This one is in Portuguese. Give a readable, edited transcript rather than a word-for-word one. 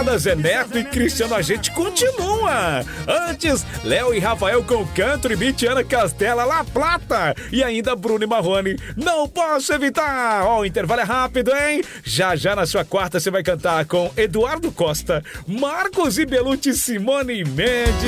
Ana Zé Neto e Cristiano, a gente continua. Antes, Léo e Rafael com Country Beat, Ana Castela, La Plata. E ainda Bruno e Marrone, Não Posso Evitar. Ó, o intervalo é rápido, hein? Já já na sua quarta você vai cantar com Eduardo Costa, Marcos e Belucci, Simone Mendes.